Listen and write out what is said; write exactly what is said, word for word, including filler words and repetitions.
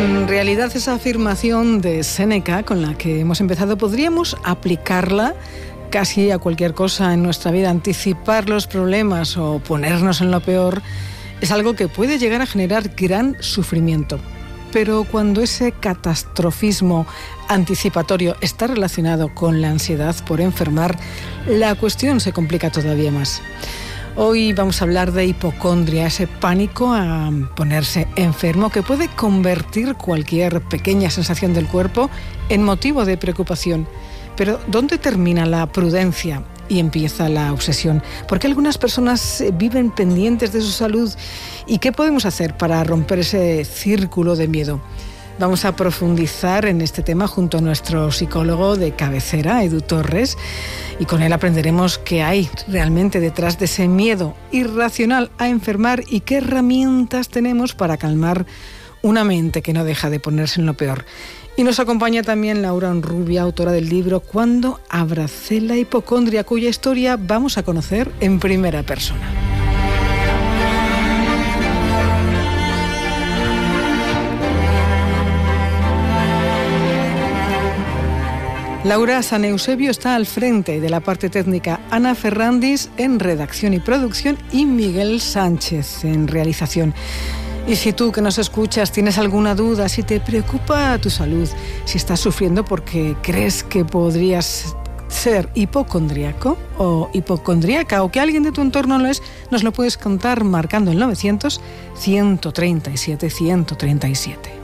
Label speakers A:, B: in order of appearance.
A: En realidad, esa afirmación de Séneca con la que hemos empezado, podríamos aplicarla casi a cualquier cosa en nuestra vida. Anticipar los problemas o ponernos en lo peor es algo que puede llegar a generar gran sufrimiento. Pero cuando ese catastrofismo anticipatorio está relacionado con la ansiedad por enfermar, la cuestión se complica todavía más. Hoy vamos a hablar de hipocondria, ese pánico a ponerse enfermo que puede convertir cualquier pequeña sensación del cuerpo en motivo de preocupación. Pero ¿dónde termina la prudencia y empieza la obsesión? ¿Por qué algunas personas viven pendientes de su salud? ¿Y qué podemos hacer para romper ese círculo de miedo? Vamos a profundizar en este tema junto a nuestro psicólogo de cabecera, Edu Torres, y con él aprenderemos qué hay realmente detrás de ese miedo irracional a enfermar y qué herramientas tenemos para calmar una mente que no deja de ponerse en lo peor. Y nos acompaña también Laura Onrubia, autora del libro Cuando abracé la hipocondria, cuya historia vamos a conocer en primera persona. Laura San Eusebio está al frente de la parte técnica, Ana Ferrandis en redacción y producción y Miguel Sánchez en realización. Y si tú que nos escuchas tienes alguna duda, si te preocupa tu salud, si estás sufriendo porque crees que podrías ser hipocondríaco o hipocondríaca o que alguien de tu entorno lo es, nos lo puedes contar marcando el novecientos, ciento treinta y siete, ciento treinta y siete.